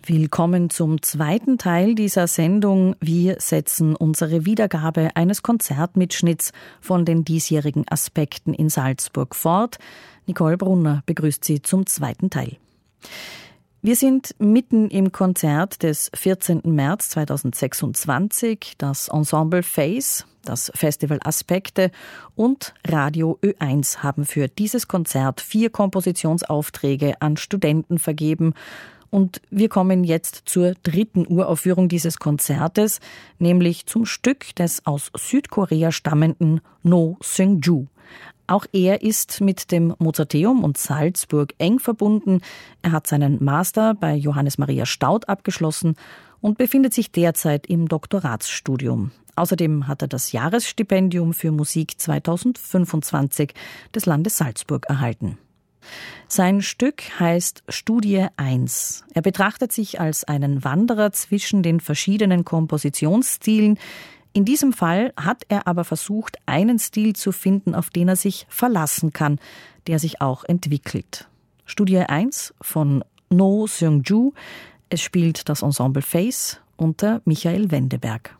Willkommen zum zweiten Teil dieser Sendung. Wir setzen unsere Wiedergabe eines Konzertmitschnitts von den diesjährigen Aspekten in Salzburg fort. Nicole Brunner begrüßt Sie zum zweiten Teil. Wir sind mitten im Konzert des 14. März 2026. Das Ensemble Face, das Festival Aspekte und Radio Ö1 haben für dieses Konzert 4 Kompositionsaufträge an Studenten vergeben. Und wir kommen jetzt zur 3. Uraufführung dieses Konzertes, nämlich zum Stück des aus Südkorea stammenden No Seung-ju. Auch er ist mit dem Mozarteum und Salzburg eng verbunden. Er hat seinen Master bei Johannes Maria Staudt abgeschlossen und befindet sich derzeit im Doktoratsstudium. Außerdem hat er das Jahresstipendium für Musik 2025 des Landes Salzburg erhalten. Sein Stück heißt Studie 1. Er betrachtet sich als einen Wanderer zwischen den verschiedenen Kompositionsstilen. In diesem Fall hat er aber versucht, einen Stil zu finden, auf den er sich verlassen kann, der sich auch entwickelt. Studie 1 von No Seung-ju. Es spielt das Ensemble Face unter Michael Wendeberg.